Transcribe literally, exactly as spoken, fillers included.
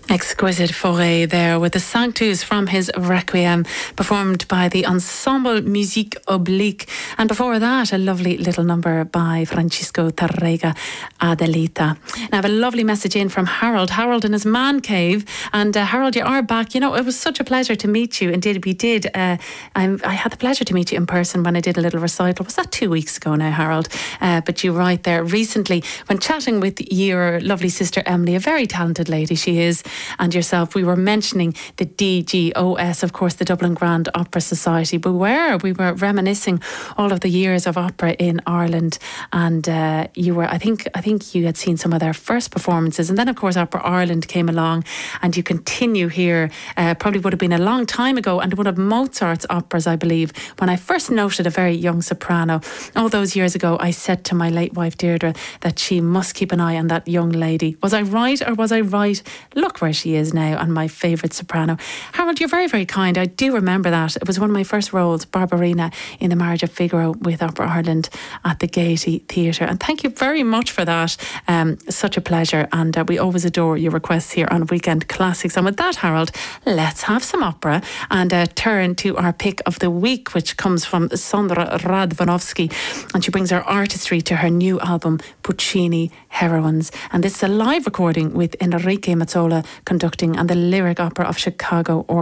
Exquisite Fauré there with the Sanctus from his Requiem, performed by the Ensemble Musique Oblique. And before that, a lovely little number by Francisco Tárrega, Adelita. Now, I have a lovely message in from Harold. Harold in his man cave. And uh, Harold, you are back. You know, it was such a pleasure to meet you. Indeed, we did. Uh, I, I had the pleasure to meet you in person when I did a little recital. Was that two weeks ago now, Harold? Uh, but you're right there. Recently, when chatting with your lovely sister Emily, a very talented lady she is, and yourself, we were mentioning the D G O S, of course, the Dublin Grand Opera Society. But where we were reminiscing all of the years of opera in Ireland, and uh, you were, I think, I think you had seen some of their first performances, and then of course Opera Ireland came along, and you continue here. Uh, probably would have been a long time ago, and one of Mozart's operas, I believe. When I first noted a very young soprano all those years ago, I said to my late wife Deirdre that she must keep an eye on that young lady. Was I right, or was I right? Look where she is now, and my favourite soprano. Harold, you're very, very kind. I do remember that. It was one of my first roles, Barbarina, in The Marriage of Figaro with Opera Ireland at the Gaiety Theatre. And thank you very much for that. Um, such a pleasure. And uh, we always adore your requests here on Weekend Classics. And with that, Harold, let's have some opera and uh, turn to our pick of the week, which comes from Sondra Radvanovsky. And she brings her artistry to her new album, Puccini Heroines. And this is a live recording with Enrique Mazzola conducting and the Lyric Opera of Chicago Orchestra.